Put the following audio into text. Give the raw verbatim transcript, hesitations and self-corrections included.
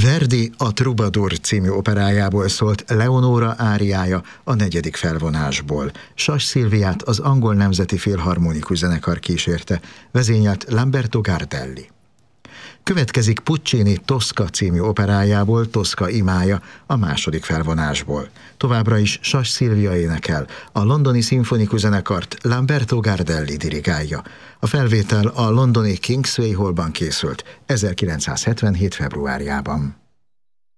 Verdi a Troubadour című operájából szólt Leonora áriája a negyedik felvonásból. Sas Szilviát az Angol Nemzeti Filharmonikus Zenekar kísérte, vezényelt Lamberto Gardelli. Következik Puccini Tosca című operájából Tosca imája a második felvonásból. Továbbra is Sas Szilvia énekel, a Londoni Szimfonikus Zenekart Lamberto Gardelli dirigálja. A felvétel a londoni Kingsway Hallban készült ezerkilencszázhetvenhét februárjában.